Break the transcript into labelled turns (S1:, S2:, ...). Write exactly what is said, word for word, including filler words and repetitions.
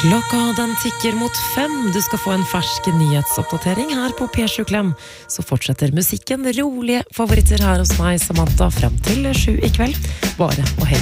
S1: Klokka den tikker mot fem. Du skal få en fersk nyhetsoppdatering her på P sju Klem. Så fortsetter musikken rolige favoritter her hos meg, Samantha, frem til sju i kveld. Bare å henge